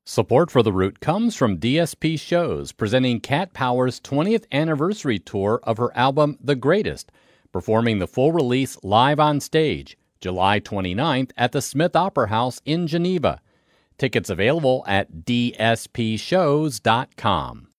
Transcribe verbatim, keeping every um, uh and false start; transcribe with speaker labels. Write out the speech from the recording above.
Speaker 1: Support for The Root comes from D S P Shows, presenting Cat Power's twentieth anniversary tour of her album The Greatest, performing the full release live on stage, July twenty-ninth at the Smith Opera House in Geneva. Tickets available at d s p shows dot com.